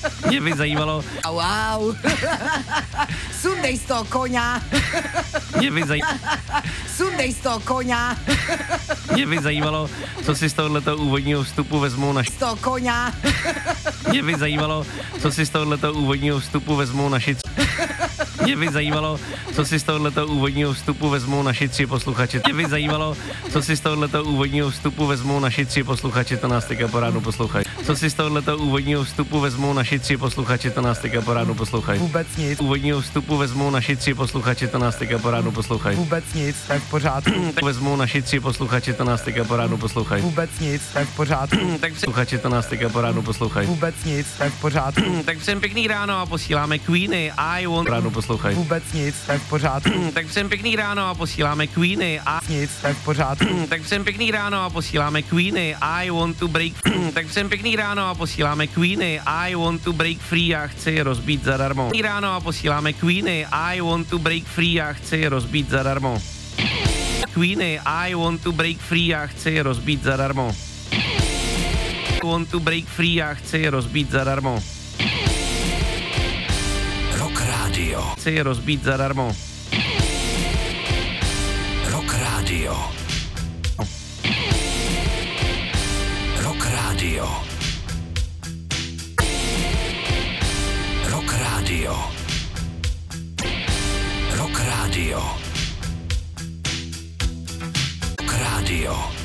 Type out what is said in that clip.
Mě by zajímalo. Wow. Sundej z toho koňa. Sundej z toho koňa. Mě by zajímalo, co si z tohoto úvodního vstupu vezmou naši... Z toho koňa. Mě by zajímalo, co si z tohoto úvodního vstupu vezmou naši... Mě by zajímalo, co si z tohoto úvodního vstupu vezmou naši 3 posluchači. Mě by zajímalo, co si z tohoto úvodního vstupu vezmou naši 3 posluchači, to nás teďka pořádnu poslouchají. Co si z tohoto úvodního vstupu vezmou naši 3 posluchači, to nás teďka pořádnu poslouchají. Vůbec nic. Úvodního vstupu vezmou naši 3 posluchači, to nás teďka pořádnu poslouchají. Vůbec nic, to je v pořádku. Tak vezmou naši 3 posluchači, to nás teďka pořádnu poslouchají. Vůbec nic, to je v pořádku. Tak posluchači, to nás teďka pořádnu poslouchají. Vůbec nic, to je v pořádku. Tak všem pěkný ráno a posíláme Queeny, I want... Ráno poslouchají. Vůbec nic, to je v pořádku. Tak všem pěkný ráno a posíláme Queeny a... Nic, to je v pořádku. Tak všem pěkný ráno a posíláme Queeny, I want to break... Tak všem pěkný ráno a posíláme Queeny, I want to break free, já chci je rozbít zadarmo. Pěkný ráno a posíláme Queeny, I want to break free, já chci je rozbít zadarmo. Queeny, I want to break free, já chci je rozbít zadarmo. Want to break free, já chci je rozbít zadarmo. Rock Radio. Chci je rozbít zadarmo. Rock Radio. Rock Radio. Rock Radio. Rock Radio. Rock Radio.